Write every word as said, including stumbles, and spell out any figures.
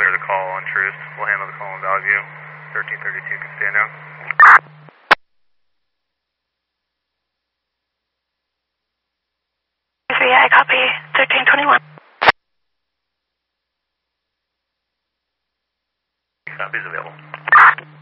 clear the call on Truce. We'll handle the call on Valley View. thirteen thirty-two can stand now. I copy thirteen twenty-one. Copies available.